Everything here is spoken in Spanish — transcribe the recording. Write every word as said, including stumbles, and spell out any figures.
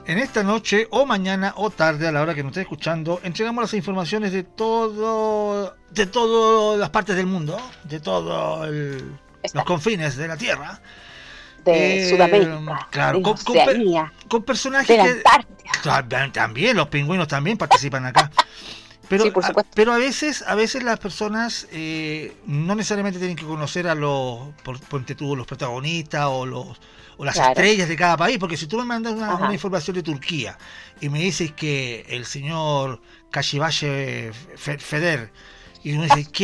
En esta noche o mañana o tarde, a la hora que nos esté escuchando, entregamos las informaciones de todo, de todas las partes del mundo, de todos los confines de la Tierra. De eh, Sudamérica, claro, de con, Oceanía, con, con personajes de la que Antártida. También los pingüinos también participan acá. Pero, sí, por a, pero a veces a veces las personas eh, no necesariamente tienen que conocer a los, por, ponte tú, los protagonistas o los o las claro. estrellas de cada país, porque si tú me mandas una, una información de Turquía y me dices que el señor Kashibache Feder, y uno dice, ¿qué